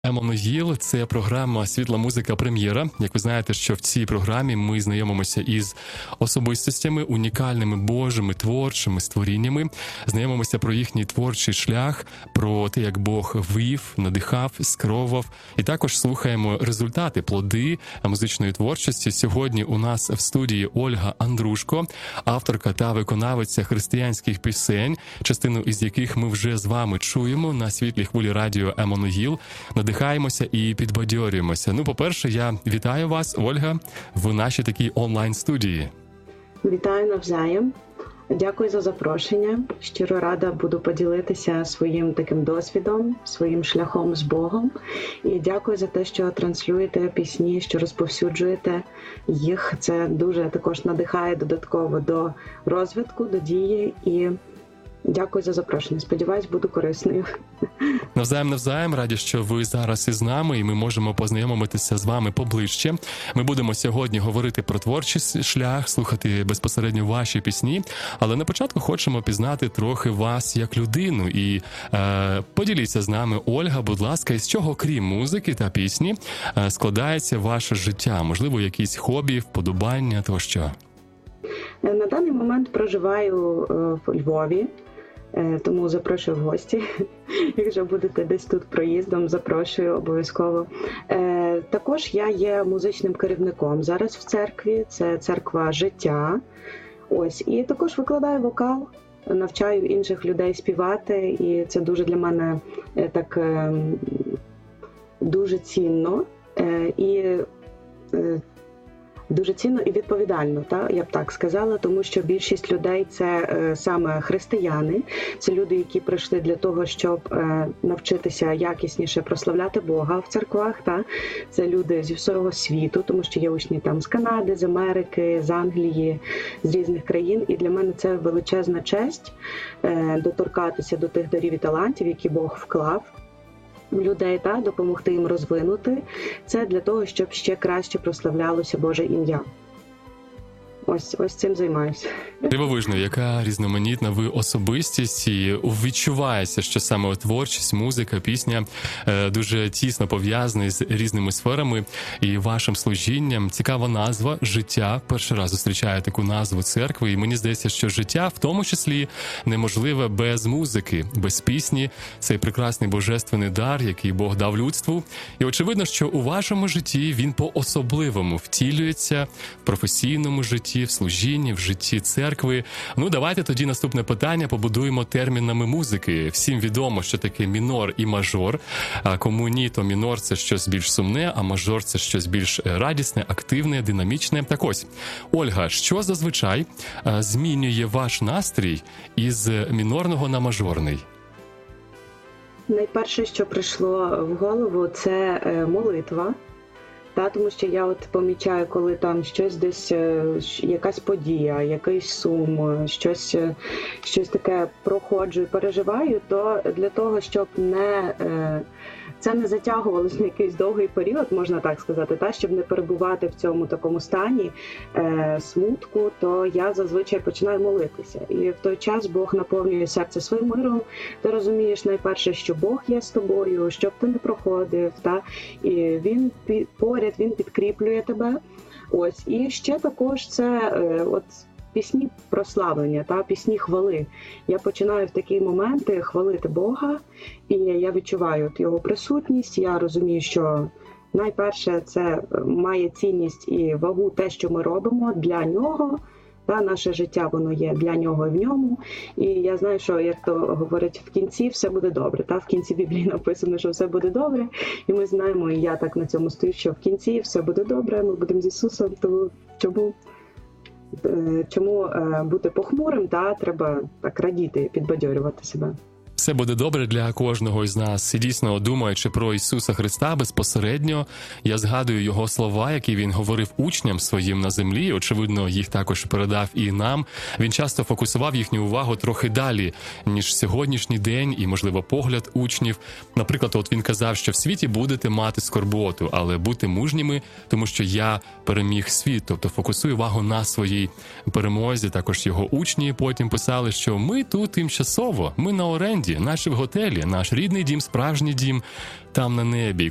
Еммануїл – це програма «Світла музика. Прем'єра». Як ви знаєте, що в цій програмі ми знайомимося із особистостями, унікальними Божими творчими створіннями, знайомимося про їхній творчий шлях, про те, як Бог вив, надихав, скеровував, і також слухаємо результати, плоди музичної творчості. Сьогодні у нас в студії Ольга Андрушко, авторка та виконавиця християнських пісень, частину із яких ми вже з вами чуємо на світлій хвилі радіо «Еммануїл». Надихаємося і підбадьорюємося. По-перше, я вітаю вас, Ольга, в нашій такій онлайн-студії. Вітаю навзаєм. Дякую за запрошення. Щиро рада буду поділитися своїм таким досвідом, своїм шляхом з Богом. І дякую за те, що транслюєте пісні, що розповсюджуєте їх. Це дуже також надихає додатково до розвитку, до дії. І дякую за запрошення. Сподіваюсь, буду корисною. Навзаєм, раді, що ви зараз із нами, і ми можемо познайомитися з вами поближче. Ми будемо сьогодні говорити про творчий шлях, слухати безпосередньо ваші пісні, але на початку хочемо пізнати трохи вас як людину. І поділіться з нами, Ольга, будь ласка, із чого, крім музики та пісні, складається ваше життя? Можливо, якісь хобі, вподобання тощо? На даний момент проживаю в Львові. Тому запрошую в гості. Якщо будете десь тут проїздом, запрошую обов'язково. Також я є музичним керівником зараз в церкві. Це церква «Життя». Ось. І також викладаю вокал, навчаю інших людей співати. І це дуже для мене так дуже цінно. Дуже цінно і відповідально, я б так сказала, тому що більшість людей – це саме християни, це люди, які прийшли для того, щоб навчитися якісніше прославляти Бога в церквах. Це люди зі всього світу, тому що є учні з Канади, з Америки, з Англії, з різних країн. І для мене це величезна честь доторкатися до тих дарів і талантів, які Бог вклав людей, допомогти їм розвинути. Це для того, щоб ще краще прославлялося Боже ім'я. Ось цим займаюся. Дивовижно, яка різноманітна ви особистість, і відчувається, що саме творчість, музика, пісня дуже тісно пов'язані з різними сферами і вашим служінням. Цікава назва «Життя». Перший раз зустрічаю таку назву церкви, і мені здається, що життя в тому числі неможливе без музики, без пісні. Цей прекрасний божественний дар, який Бог дав людству. І очевидно, що у вашому житті він по-особливому втілюється в професійному житті, в служінні, в житті церкви. Давайте тоді наступне питання побудуємо термінами музики. Всім відомо, що таке мінор і мажор. А кому ні, то мінор – це щось більш сумне, а мажор – це щось більш радісне, активне, динамічне. Так ось, Ольга, що зазвичай змінює ваш настрій із мінорного на мажорний? Найперше, що прийшло в голову, це молитва. Тому що я помічаю, коли там щось десь, якась подія, якийсь сум, щось таке проходжу і переживаю, то для того, щоб це не затягувалося на якийсь довгий період, можна так сказати, щоб не перебувати в цьому такому стані смутку, то я зазвичай починаю молитися. І в той час Бог наповнює серце своїм миром. Ти розумієш найперше, що Бог є з тобою, щоб ти не проходив, і Він поряд, Він підкріплює тебе. Ось. І ще також це пісні прославлення, пісні хвали. Я починаю в такі моменти хвалити Бога, і я відчуваю Його присутність. Я розумію, що найперше це має цінність і вагу те, що ми робимо для Нього. Наше життя, воно є для Нього і в Ньому. І я знаю, що, як то говорять, в кінці все буде добре. В кінці Біблії написано, що все буде добре. І ми знаємо, і я так на цьому стою, що в кінці все буде добре, ми будемо з Ісусом. Тому чому бути похмурим, треба так радіти, підбадьорювати себе. Все буде добре для кожного із нас. І дійсно, думаючи про Ісуса Христа безпосередньо, я згадую Його слова, які Він говорив учням своїм на землі. Очевидно, їх також передав і нам. Він часто фокусував їхню увагу трохи далі, ніж сьогоднішній день і, можливо, погляд учнів. Наприклад, він казав, що в світі будете мати скорботу, але будьте мужніми, тому що я переміг світ. Тобто фокусує увагу на своїй перемозі. Також його учні потім писали, що ми тут тимчасово, ми на оренді, наші в готелі, наш рідний дім, справжній дім там на небі.